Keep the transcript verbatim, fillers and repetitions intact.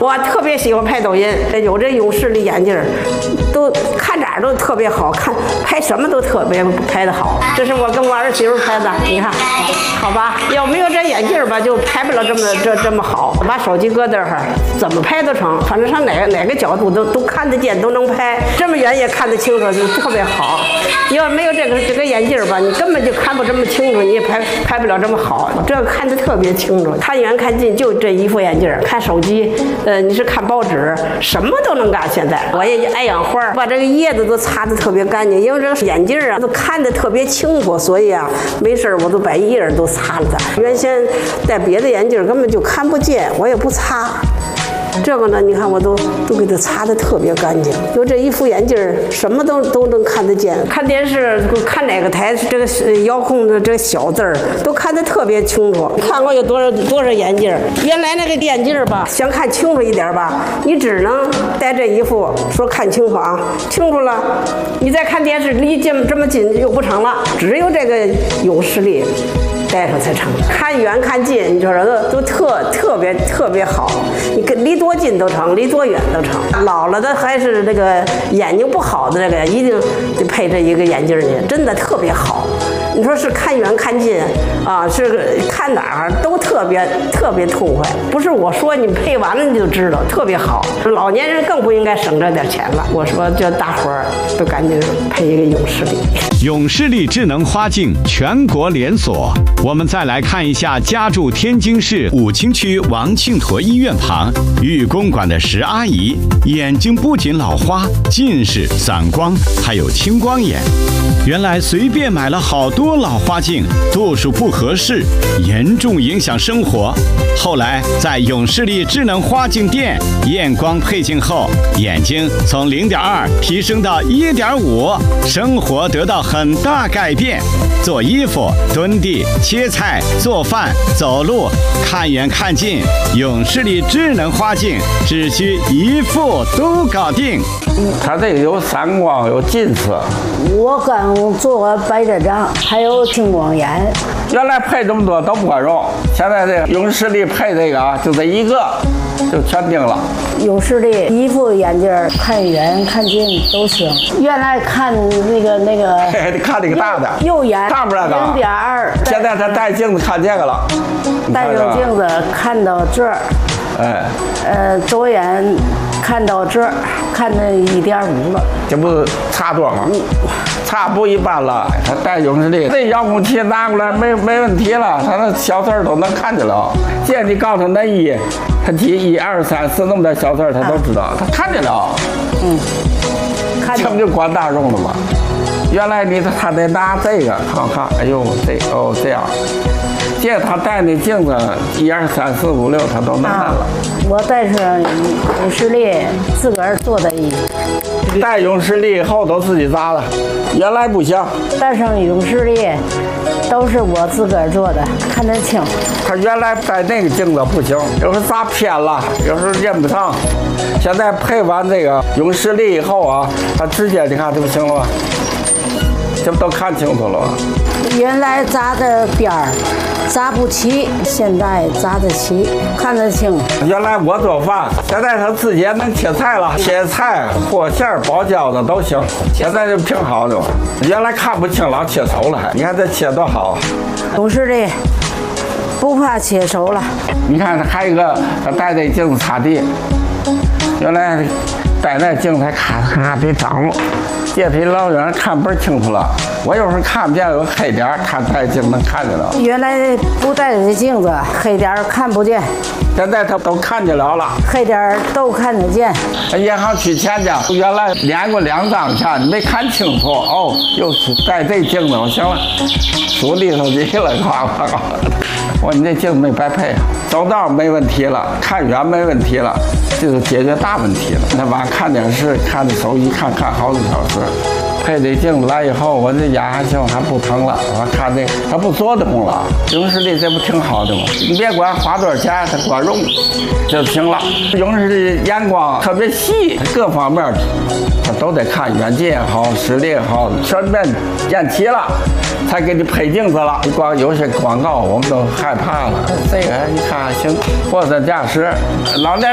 我特别喜欢拍抖音，有这永视力眼镜，都看哪儿都特别好看，拍什么都特别拍得好。这是我跟我儿媳妇拍的，你看，好吧？要没有这眼镜吧，就拍不了这么这这么好。把手机搁这儿，怎么拍都成，反正上哪个哪个角度都都看得见，都能拍，这么远也看得清楚，就特别好。要没有这个这个眼镜吧，你根本就看不这么清楚，你也拍拍不了这么好。这个看得特别清楚，看远看近就这一副眼镜，看手机，呃，你是看报纸，什么都能干。现在我也爱养花，把这个叶子都擦得特别干净，因为这个眼镜啊都看得特别清楚，所以啊没事我都把叶都擦了它。原先戴别的眼镜根本就看不见，我也不擦。这个呢，你看我都都给它擦得特别干净。有这一副眼镜，什么都都能看得见。看电视看哪个台，这个遥控的这个小字儿都看得特别清楚。看过有多少多少眼镜？原来那个眼镜吧，想看清楚一点吧，你只能戴这一副，说看清楚啊，清楚了，你再看电视离近这么近又不成了，只有这个永视力戴上才成。看远看近，你说都都特特别特别好，你跟离多近都成，离多远都成。老了的还是这个眼睛不好的这个，一定得配这一个眼镜去，真的特别好。你说是看远看近啊，是看哪儿都特别特别痛快。不是我说你配完了你就知道，特别好。老年人更不应该省这点钱了。我说叫大伙儿都赶紧配一个永视力。 永视力智能花镜全国连锁。我们再来看一下家住天津市武清区王庆坨医院旁玉公馆的石阿姨，眼睛不仅老花、近视、散光，还有青光眼。原来随便买了好多老花镜，度数不合适，严重影响生活。后来在永视力智能花镜店验光配镜后，眼睛从 零点二 提升到 一点五， 生活得到很大改变。做衣服、蹲地、切菜、做饭、走路，看远看近，永视力智能花镜只需一副都搞定。 它这个有散光，有近视。 我刚做过白内障，还有青光眼。 原来配这么多都不管用，现在这个永视力配这个啊，就这一个就全定了。 永视力一副眼镜看远看近都行。原来看那个那个， 看那个大的， 右眼上面那个零点二。 现在他戴镜子看这个了， 戴上镜子看到这儿， 哎， 呃，左眼看到这儿，看到一点五了， 这不差多吗？差不一般了。他戴永视力，这遥控器拿过来没没问题了，他那小字儿都能看见了。现在你告诉他那一，他记一二三四那么点小字儿，他都知道，他看见了。 嗯，看见。 这不就管大众了吗？原来你他得拿这个看看，哎呦这哦这样。现在他戴那镜子，一二三四五六，他都能看了。 啊、我戴上永视力，自个儿做的衣服。 戴永视力以后都自己扎了，原来不行。 戴上永视力，都是我自个儿做的，看得清。 他原来戴那个镜子不行，有时候扎偏了，有时候认不上。现在配完这个永视力以后啊，他直接你看这不行了吧？这不都看清楚了吗？ 原来扎的边儿扎不齐，现在扎得齐，看得清。 原来我做饭，现在他自己能切菜了，切菜、和馅儿、包饺子都行。现在就挺好的，原来看不清，老切手了还。你看这切多好。 永视力不怕切手了。 你看还有一个，他戴这镜子擦地，原来戴那镜子还咔咔别脏了。这比老远看倍儿清楚了，我有时候看不见有黑点儿，看戴镜能看见了。 原来不戴这镜子，黑点儿看不见， 现在他都看见了了， 黑点儿都看得见。 银行取钱去，原来连过两张钱，你没看清楚，哦，又是戴这镜子，行了，数里头去了，夸夸夸。我说你这镜子没白配啊，走道没问题了，看远没问题了，这就解决大问题了。那晚上看电视，看着手机看看好几小时。配这镜子来以后，我这眼还行，还不疼了。我看这它不作动了，永视力这不挺好的吗？你别管花多少钱，它管用就行了。永视力眼光特别细，各方面它都得看，远近也好，视力也好，全面验齐了，才给你配镜子了。你光有些广告我们都害怕了。这个一看行，货真价实，老年。